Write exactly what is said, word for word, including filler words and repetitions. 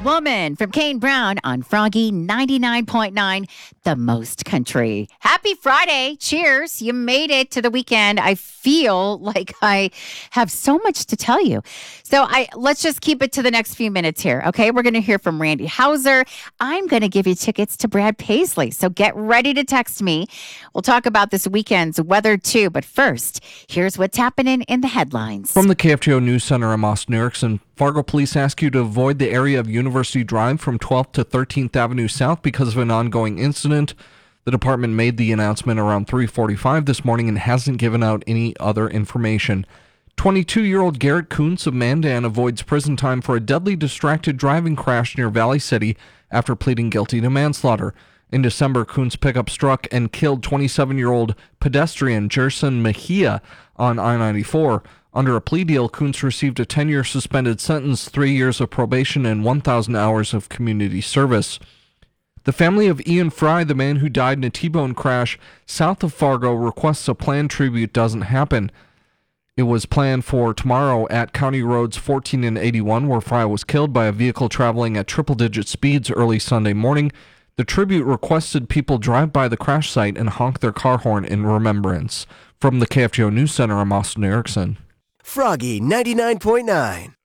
Woman from Kane Brown on Froggy ninety-nine point nine, the most country. Happy Friday. Cheers. You made it to the weekend. I feel like I have so much to tell you. So I let's just keep it to the next few minutes here, okay? We're going to hear from Randy Hauser. I'm going to give you tickets to Brad Paisley. So get ready to text me. We'll talk about this weekend's weather too. But first, here's what's happening in the headlines. From the K F G O News Center, I'm Austin Erickson. Fargo police ask you to avoid the area of University Drive from twelfth to thirteenth Avenue South because of an ongoing incident. The department made the announcement around three forty-five this morning and hasn't given out any other information. twenty-two-year-old Garrett Kuntz of Mandan avoids prison time for a deadly distracted driving crash near Valley City after pleading guilty to manslaughter. In December, Kuntz' pickup struck and killed twenty-seven-year-old pedestrian Jerson Mejia on I ninety-four. Under a plea deal, Kuntz received a ten-year suspended sentence, three years of probation, and one thousand hours of community service. The family of Ian Fry, the man who died in a T-bone crash south of Fargo, requests a planned tribute doesn't happen. It was planned for tomorrow at County Roads fourteen and eighty-one, where Fry was killed by a vehicle traveling at triple-digit speeds early Sunday morning. The tribute requested people drive by the crash site and honk their car horn in remembrance. From the K F G O News Center, I'm Austin Erickson. Froggy ninety-nine point nine.